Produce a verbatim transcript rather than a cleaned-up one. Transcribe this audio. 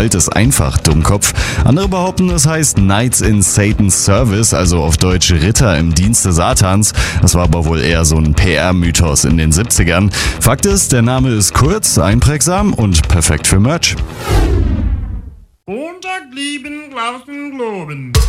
halt es einfach, Dummkopf. Andere behaupten, es heißt Knights in Satan's Service, also auf Deutsch Ritter im Dienste Satans. Das war aber wohl eher so ein P R-Mythos in den siebzigern. Fakt ist, der Name ist kurz, einprägsam und perfekt für Merch. Montag lieben, draußen globen.